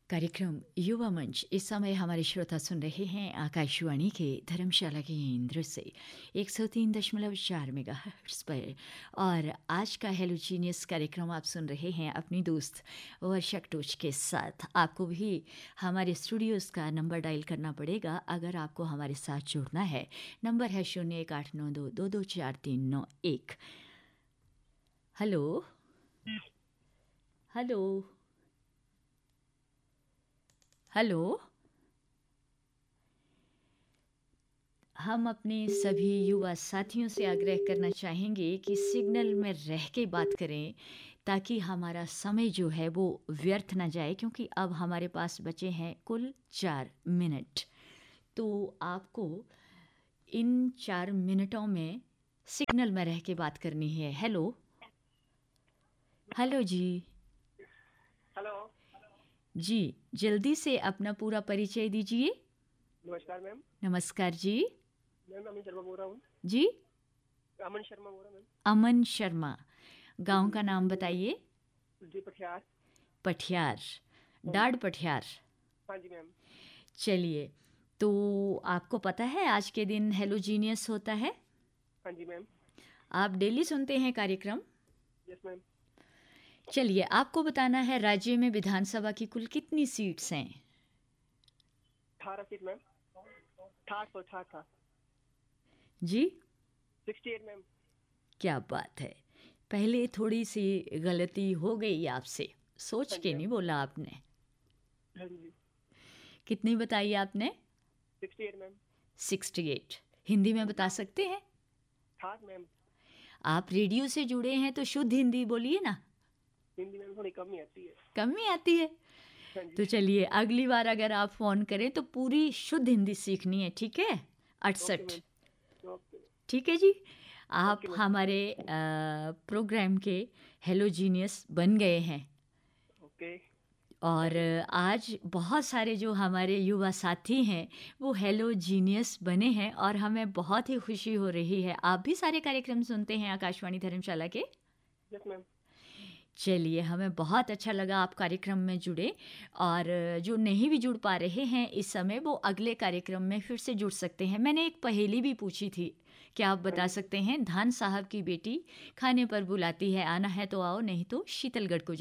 कार्यक्रम युवा मंच इस समय हमारे श्रोता सुन रहे हैं आकाशवाणी के धर्मशाला केंद्र से 103.4 मेगाहर्ट्ज़ पर। और आज का हेलो जीनियस कार्यक्रम आप सुन रहे हैं अपनी दोस्त वर्षा टोच के साथ। आपको भी हमारे स्टूडियोज़ का नंबर डायल करना पड़ेगा अगर आपको हमारे साथ जुड़ना है। नंबर है 0189224391। हेलो हेलो हेलो, हम अपने सभी युवा साथियों से आग्रह करना चाहेंगे कि सिग्नल में रह के बात करें ताकि हमारा समय जो है वो व्यर्थ ना जाए, क्योंकि अब हमारे पास बचे हैं कुल 4 मिनट। तो आपको इन 4 मिनटों में सिग्नल में रह के बात करनी है। हेलो हेलो जी। हेलो जी, जल्दी से अपना पूरा परिचय दीजिए। नमस्कार मैम। नमस्कार जी। मैम अमन शर्मा बोल रहा हूँ। जी, अमन शर्मा बोल रहा मैम। अमन शर्मा। गांव का नाम बताइए। जी पठियार। पठियार, डाढ़ पठियार। हाँ जी मैम। चलिए, तो आपको पता है आज के दिन हेलो जीनियस होता है? हाँ जी मैम। आप डेली सुनते हैं कार्यक्रम? Yes ma'am. चलिए, आपको बताना है राज्य में विधानसभा की कुल कितनी सीट्स हैं? 18 सीट मैम। 68 था। जी, 68 मैम। क्या बात है। पहले थोड़ी सी गलती हो गई आपसे, सोच हाँ जी के मैम। नहीं बोला आपने। हाँ जी। कितनी बताई आपने? 68 मैम। 68। हिंदी में बता सकते हैं? 68 मैम। आप रेडियो से जुड़े हैं तो शुद्ध हिंदी बोलिए ना। हिंदी मैम थोड़ी कम ही आती है। कम ही आती है? हाँ तो जी। चलिए, अगली बार अगर आप फ़ोन करें तो पूरी शुद्ध हिंदी सीखनी है, ठीक है? ओके 68। मैम। ओके ठीक है जी। आप ओके मैम। हमारे प्रोग्राम के हेलो जीनियस बन गए हैं। ओके। और आज बहुत सारे जो हमारे युवा साथी हैं वो हेलो जीनियस बने हैं और हमें बहुत ही खुशी हो रही है। आप भी सारे कार्यक्रम सुनते हैं आकाशवाणी धर्मशाला के? Yes ma'am. चलिए, हमें बहुत अच्छा लगा आप कार्यक्रम में जुड़े। और जो नहीं भी जुड़ पा रहे हैं इस समय, वो अगले कार्यक्रम में फिर से जुड़ सकते हैं। मैंने एक पहेली भी पूछी थी, क्या आप बता सकते हैं? धान साहब की बेटी खाने पर बुलाती है, आना है तो आओ, नहीं तो शीतलगढ़ को